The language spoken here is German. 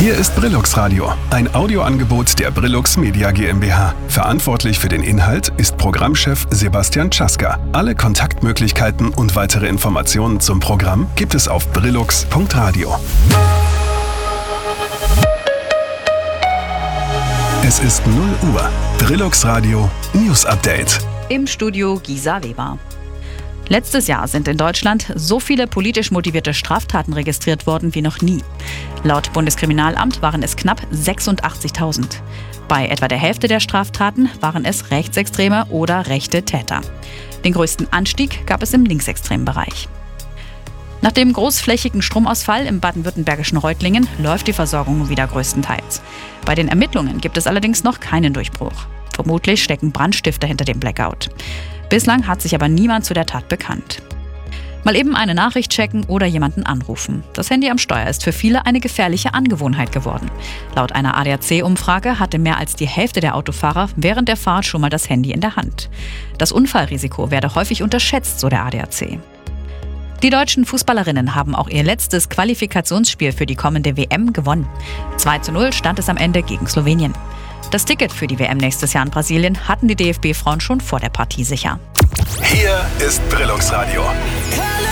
Hier ist Brillux Radio, ein Audioangebot der Brillux Media GmbH. Verantwortlich für den Inhalt ist Programmchef Sebastian Czaska. Alle Kontaktmöglichkeiten und weitere Informationen zum Programm gibt es auf brillux.radio. Es ist 0 Uhr. Brillux Radio News Update. Im Studio Gisa Weber. Letztes Jahr sind in Deutschland so viele politisch motivierte Straftaten registriert worden wie noch nie. Laut Bundeskriminalamt waren es knapp 86.000. Bei etwa der Hälfte der Straftaten waren es rechtsextreme oder rechte Täter. Den größten Anstieg gab es im linksextremen Bereich. Nach dem großflächigen Stromausfall im baden-württembergischen Reutlingen läuft die Versorgung nun wieder größtenteils. Bei den Ermittlungen gibt es allerdings noch keinen Durchbruch. Vermutlich stecken Brandstifter hinter dem Blackout. Bislang hat sich aber niemand zu der Tat bekannt. Mal eben eine Nachricht checken oder jemanden anrufen. Das Handy am Steuer ist für viele eine gefährliche Angewohnheit geworden. Laut einer ADAC-Umfrage hatte mehr als die Hälfte der Autofahrer während der Fahrt schon mal das Handy in der Hand. Das Unfallrisiko werde häufig unterschätzt, so der ADAC. Die deutschen Fußballerinnen haben auch ihr letztes Qualifikationsspiel für die kommende WM gewonnen. 2:0 stand es am Ende gegen Slowenien. Das Ticket für die WM nächstes Jahr in Brasilien hatten die DFB-Frauen schon vor der Partie sicher. Hier ist Brillux Radio.